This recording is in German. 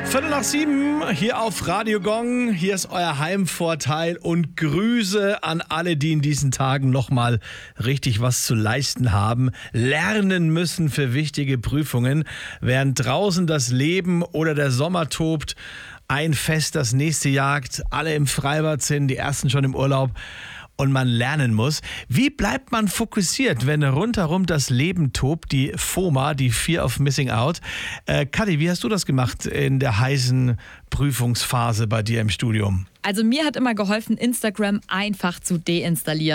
7:15 hier auf Radio Gong. Hier ist euer Heimvorteil und Grüße an alle, die in diesen Tagen nochmal richtig was zu leisten haben, lernen müssen für wichtige Prüfungen, während draußen das Leben oder der Sommer tobt, ein Fest das nächste jagt, alle im Freibad sind, die ersten schon im Urlaub und man lernen muss. Wie bleibt man fokussiert, wenn rundherum das Leben tobt, die FOMA, die Fear of Missing Out? Kathi, wie hast du das gemacht in der heißen Prüfungsphase bei dir im Studium? Also mir hat immer geholfen, Instagram einfach zu deinstallieren.